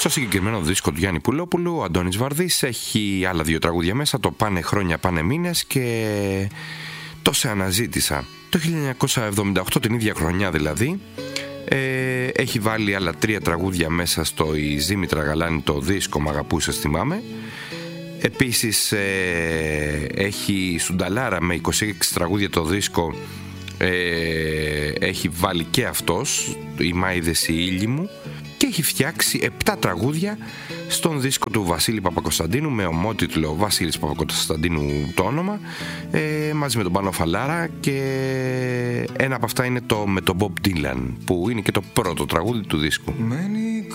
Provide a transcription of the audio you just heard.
Στο συγκεκριμένο δίσκο του Γιάννη Πουλόπουλου, ο Αντώνης Βαρδής έχει άλλα 2 τραγούδια μέσα, το «Πάνε χρόνια, πάνε μήνες» και το «Σε αναζήτησα». Το 1978, την ίδια χρονιά δηλαδή, έχει βάλει άλλα 3 τραγούδια μέσα στο «Η Δήμητρα Γαλάνη» το δίσκο «Μ' αγαπούσες θυμάμαι». Επίσης έχει Σουνταλάρα με 26 τραγούδια το δίσκο, έχει βάλει και αυτός «Οι Μάηδες οι ήλιοι μου», και έχει φτιάξει 7 τραγούδια στον δίσκο του Βασίλη Παπακοσταντίνου με ομότιτλο Βασίλης Παπακοσταντίνου το όνομα, μαζί με τον Πάνο Φαλάρα, και ένα από αυτά είναι το με τον Bob Dylan, που είναι και το πρώτο τραγούδι του δίσκου.